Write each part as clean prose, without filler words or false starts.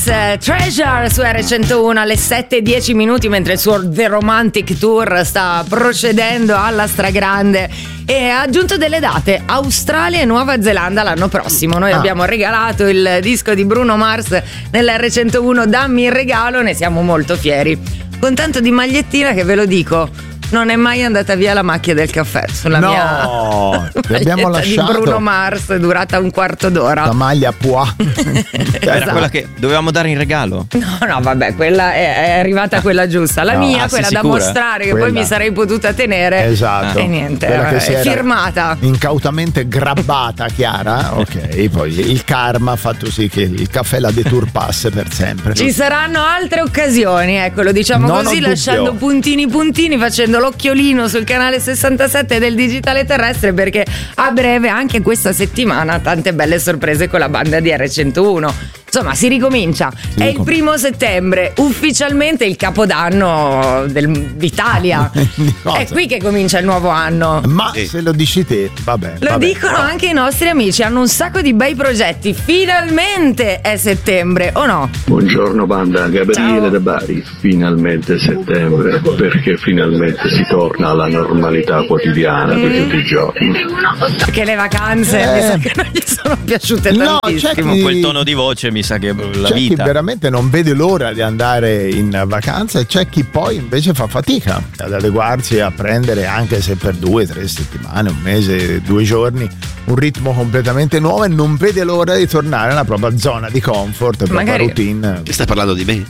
Treasure su R101 alle 7:10 minuti, mentre il suo The Romantic Tour sta procedendo alla stragrande e ha aggiunto delle date: Australia e Nuova Zelanda l'anno prossimo. Noi abbiamo regalato il disco di Bruno Mars nell'R101 Dammi il regalo, ne siamo molto fieri, con tanto di magliettina che ve lo dico, non è mai andata via la macchia del caffè sulla mia abbiamo lasciato di Bruno Mars, è durata un quarto d'ora. La maglia Pois. Era quella che dovevamo dare in regalo? No, vabbè, quella è arrivata quella giusta. La mia, quella da mostrare, che poi mi sarei potuta tenere. Esatto. E niente, che si è era firmata. Incautamente grabbata, Chiara. Ok, poi il karma ha fatto sì che il caffè la deturpasse per sempre. Ci saranno altre occasioni, ecco, lo diciamo Non così, ho lasciando dubbio. puntini, facendo l'occhiolino sul canale 67 del Digitale Terrestre, perché a breve, anche questa settimana, tante belle sorprese con la banda di R101. Insomma, si ricomincia. È il 1° settembre, ufficialmente il capodanno d'Italia. È qui che comincia il nuovo anno. Ma se lo dici te, vabbè. Lo dicono anche i nostri amici, hanno un sacco di bei progetti. Finalmente è settembre, o no? Buongiorno banda, Gabriele da Bari. Finalmente settembre, perché finalmente si torna alla normalità quotidiana di tutti i giorni. Perché le vacanze mi sa che non gli sono piaciute tantissimo. Con quel tono di voce mi sa che la c'è vita. chi veramente non vede l'ora di andare in vacanza e c'è chi poi invece fa fatica ad adeguarsi a prendere, anche se per 2-3 settimane, un mese, 2 giorni, un ritmo completamente nuovo e non vede l'ora di tornare alla propria zona di comfort, la propria routine. Stai parlando di me?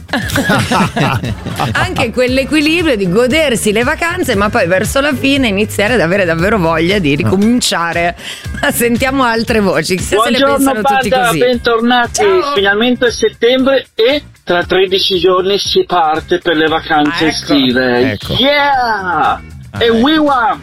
Anche quell'equilibrio di godersi le vacanze, ma poi verso la fine iniziare ad avere davvero voglia di ricominciare. Ma sentiamo altre voci. Chissà se le pensano tutti così. Bentornati. Ciao. Finalmente è settembre e tra 13 giorni si parte per le vacanze estive. Ecco. Yeah! E wiwa!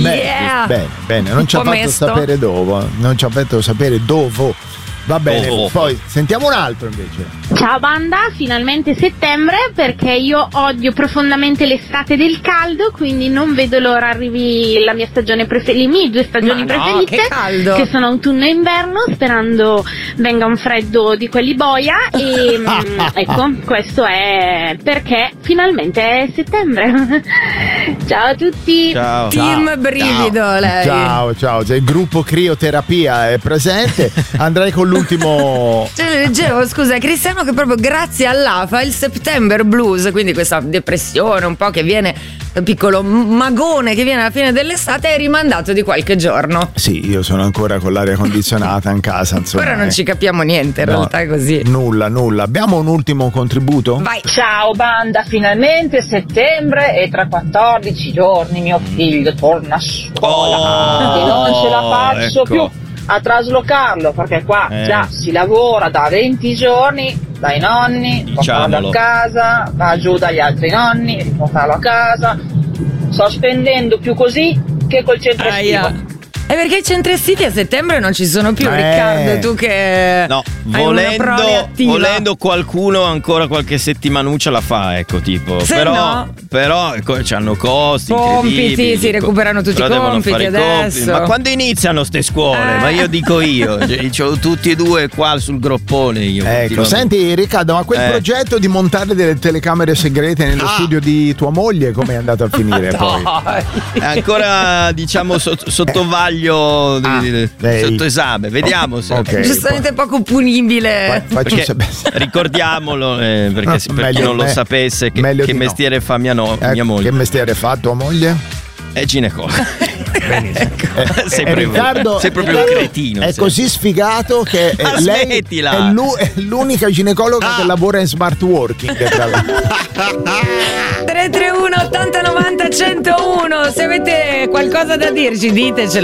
Bene, non ci ha fatto sapere dove. Non ci ha fatto sapere dove. Va bene, poi sentiamo un altro invece. Ciao banda, finalmente settembre, perché io odio profondamente l'estate del caldo, quindi non vedo l'ora arrivi la mia stagione preferita, le mie 2 stagioni preferite, che sono autunno e inverno, sperando venga un freddo di quelli boia e ecco, questo è perché finalmente è settembre. Ciao a tutti. Ciao. Team brivido lei. Ciao, il gruppo crioterapia è presente. Andrei con l'ultimo. Leggevo, scusa, Cristiano, che proprio grazie all'AFA il September Blues, quindi questa depressione un po' che viene, piccolo magone che viene alla fine dell'estate, è rimandato di qualche giorno. Sì, io sono ancora con l'aria condizionata in casa, insomma. Ora non ci capiamo niente, in realtà è così. Nulla. Abbiamo un ultimo contributo? Vai. Ciao banda, finalmente settembre e tra 14 giorni mio figlio torna a scuola e non ce la faccio più a traslocarlo, perché qua già si lavora da 20 giorni dai nonni, portarlo a casa, va giù dagli altri nonni, riportarlo a casa. Sto spendendo più così che col centro estivo. È perché i centri estivi a settembre non ci sono più, Riccardo, tu che no, hai una prole attiva. volendo qualcuno ancora qualche settimanuccia la fa, ecco, tipo. Se però c'hanno costi compiti, si recuperano tutti i compiti adesso. Ma quando iniziano ste scuole? Ma io dico c'ho tutti e 2 qua sul groppone io. Ecco, senti Riccardo, ma quel progetto di montare delle telecamere segrete nello studio di tua moglie come è andato a finire poi? È ancora diciamo sottovaglio sotto esame, vediamo se giustamente poco punibile. Ricordiamolo perché per chi non lo sapesse che mestiere fa mia moglie. Che mestiere fa tua moglie? È ginecologa. Riccardo, sei proprio un cretino. È così sfigato che lei è l'unica ginecologa che lavora in smart working. 331 80 90 101. Se avete qualcosa da dirci, ditecelo.